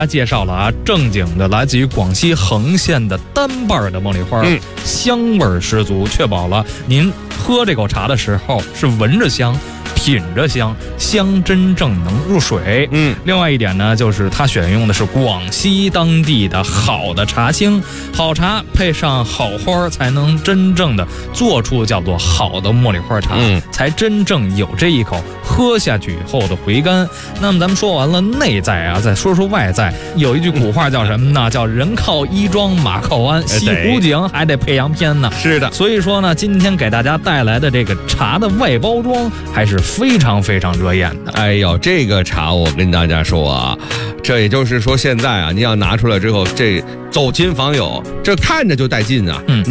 他介绍了啊，正经的来自于广西横县的单瓣的茉莉花，香味十足，确保了您喝这口茶的时候是闻着香。品着香，香真正能入水。另外一点呢，就是它选用的是广西当地的好的茶青，好茶配上好花，才能真正的做出叫做好的茉莉花茶，才真正有这一口喝下去以后的回甘。那么咱们说完了内在啊，再说说外在。有一句古话叫什么呢？叫人靠衣装，马靠鞍，西湖景还得配洋片呢。 是的， 所以说呢，今天给大家带来的这个茶的外包装还是非常非常惹眼的。 哎呦，这个茶我跟大家说啊，这也就是说现在啊，你要拿出来之后，这走亲访友，这看着就带劲啊。